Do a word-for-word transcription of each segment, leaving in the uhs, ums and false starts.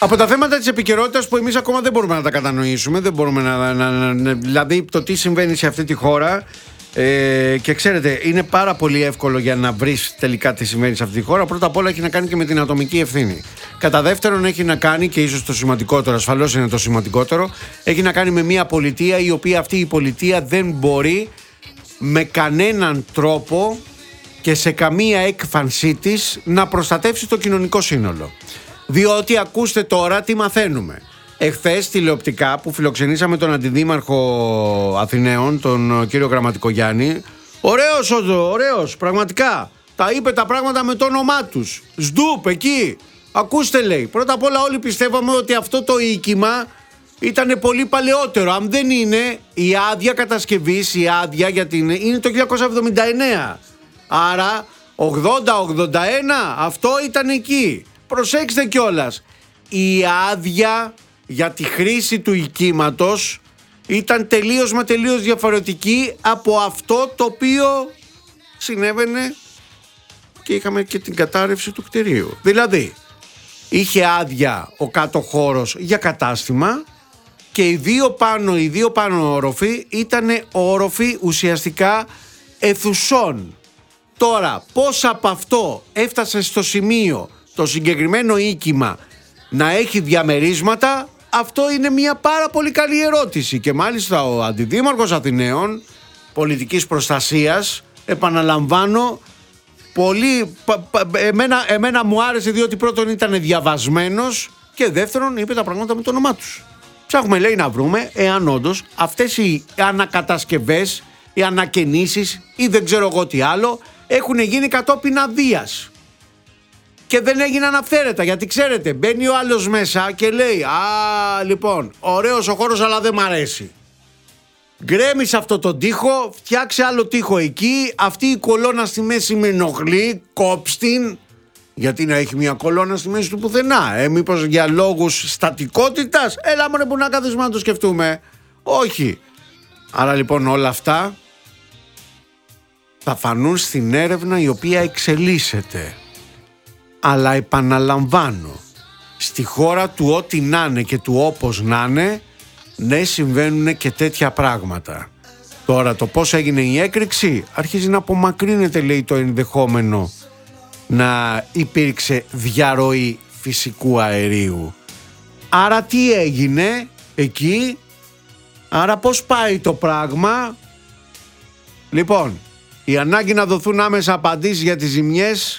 Από τα θέματα της επικαιρότητας που εμείς ακόμα δεν μπορούμε να τα κατανοήσουμε, δεν μπορούμε να, να, να, να δηλαδή το τι συμβαίνει σε αυτή τη χώρα. Ε, και ξέρετε, είναι πάρα πολύ εύκολο για να βρεις τελικά τι συμβαίνει σε αυτή τη χώρα. Πρώτα απ' όλα έχει να κάνει και με την ατομική ευθύνη. Κατά δεύτερον, έχει να κάνει, και ίσως το σημαντικότερο, ασφαλώς είναι το σημαντικότερο, έχει να κάνει με μια πολιτεία η οποία αυτή η πολιτεία δεν μπορεί με κανέναν τρόπο και σε καμία έκφανσή της να προστατεύσει το κοινωνικό σύνολο. Διότι ακούστε τώρα τι μαθαίνουμε. Εχθές τηλεοπτικά που φιλοξενήσαμε τον αντιδήμαρχο Αθηναίων, τον κύριο Γραμματικογιάννη, ωραίος, ωραίος, πραγματικά, τα είπε τα πράγματα με το όνομά τους. Σντουπ εκεί, ακούστε λέει, πρώτα απ' όλα όλοι πιστεύαμε ότι αυτό το οίκημα ήταν πολύ παλαιότερο. Αν δεν είναι, η άδεια κατασκευής, η άδεια για την, είναι το χίλια εννιακόσια εβδομήντα εννέα. Άρα ογδόντα ογδόντα ένα αυτό ήταν εκεί. Προσέξτε κιόλας, η άδεια για τη χρήση του οικίματος ήταν τελείως μα τελείως διαφορετική από αυτό το οποίο συνέβαινε και είχαμε και την κατάρρευση του κτηρίου. Δηλαδή, είχε άδεια ο κάτω χώρος για κατάστημα και οι δύο πάνω, οι δύο πάνω όροφοι ήταν όροφοι ουσιαστικά αιθουσών. Τώρα, πώς από αυτό έφτασε στο σημείο το συγκεκριμένο οίκημα να έχει διαμερίσματα, αυτό είναι μια πάρα πολύ καλή ερώτηση. Και μάλιστα ο αντιδήμαρχος Αθηναίων πολιτικής προστασίας, επαναλαμβάνω, πολύ, πα, πα, εμένα, εμένα μου άρεσε διότι πρώτον ήταν διαβασμένος και δεύτερον είπε τα πράγματα με το όνομά τους. Ψάχνουμε λέει να βρούμε εάν όντως αυτές οι ανακατασκευές, οι ανακαινήσεις ή δεν ξέρω εγώ τι άλλο έχουν γίνει κατόπιν αδείας. Και δεν έγιναν αυθαίρετα, γιατί ξέρετε, μπαίνει ο άλλος μέσα και λέει «Α, λοιπόν, ωραίος ο χώρος αλλά δεν μ' αρέσει. Γκρέμισε αυτό το τοίχο, φτιάξε άλλο τοίχο εκεί, αυτή η κολόνα στη μέση με ενοχλεί, κόψ' την». Γιατί να έχει μια κολόνα στη μέση του πουθενά, ε, μήπως για λόγους στατικότητας, έλα μωρέ που να καθίσουμε να το σκεφτούμε. Όχι. Άρα λοιπόν όλα αυτά θα φανούν στην έρευνα η οποία εξελίσσεται. Αλλά επαναλαμβάνω, στη χώρα του ό,τι να είναι και του όπως να είναι, ναι, συμβαίνουν και τέτοια πράγματα. Τώρα το πώς έγινε η έκρηξη αρχίζει να απομακρύνεται, λέει, το ενδεχόμενο να υπήρξε διαρροή φυσικού αερίου. Άρα τι έγινε εκεί, άρα πώς πάει το πράγμα. Λοιπόν, η ανάγκη να δοθούν άμεσα απαντήσεις για τις ζημιές,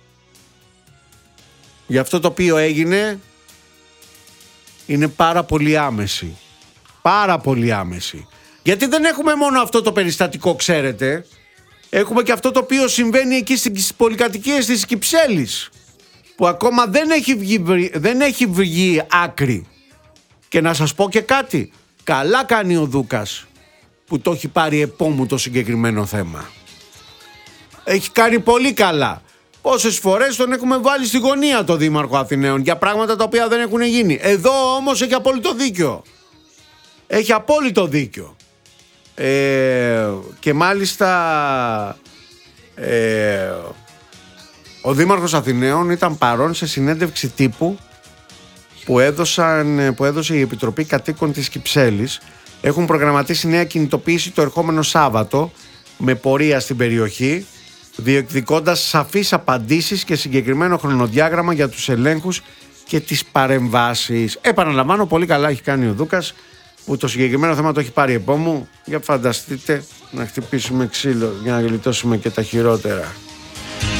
για αυτό το οποίο έγινε, είναι πάρα πολύ άμεση. Πάρα πολύ άμεση. Γιατί δεν έχουμε μόνο αυτό το περιστατικό, ξέρετε. Έχουμε και αυτό το οποίο συμβαίνει εκεί στις πολυκατοικίες της Κυψέλης, που ακόμα δεν έχει βγει, δεν έχει βγει άκρη. Και να σας πω και κάτι. Καλά κάνει ο Δούκας που το έχει πάρει επόμου το συγκεκριμένο θέμα. Έχει κάνει πολύ καλά. Πόσες φορές τον έχουμε βάλει στη γωνία το Δήμαρχο Αθηναίων για πράγματα τα οποία δεν έχουν γίνει. Εδώ όμως έχει απόλυτο δίκιο. Έχει απόλυτο δίκιο. Ε, και μάλιστα ε, ο Δήμαρχος Αθηναίων ήταν παρόν σε συνέντευξη τύπου που, έδωσαν, που έδωσε η Επιτροπή Κατοίκων της Κυψέλης. Έχουν προγραμματίσει νέα κινητοποίηση το ερχόμενο Σάββατο με πορεία στην περιοχή, διεκδικώντας σαφείς απαντήσεις και συγκεκριμένο χρονοδιάγραμμα για τους ελέγχους και τις παρεμβάσεις. Επαναλαμβάνω, πολύ καλά έχει κάνει ο Δούκας που το συγκεκριμένο θέμα το έχει πάρει επόμου. Για φανταστείτε να χτυπήσουμε ξύλο για να γλιτώσουμε και τα χειρότερα.